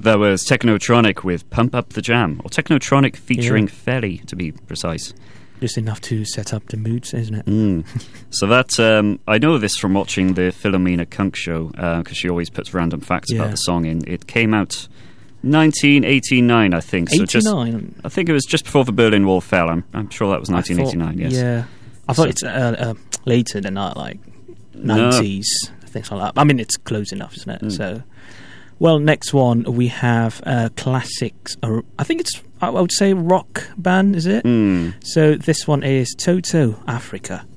That was Technotronic with Pump Up the Jam, or Technotronic featuring Ferry, to be precise. Just enough to set up the moods, isn't it? So that, I know this from watching the Philomena Kunk show, because she always puts random facts about the song in. It came out 1989, I think. So 89? I think it was just before the Berlin Wall fell. I'm sure that was 1989, yes. Yeah. I thought it's later than that, like 90s, things like that. I mean, it's close enough, isn't it? So, well, next one, we have classics. I think it's, I would say, rock band, is it? So this one is Toto, Africa.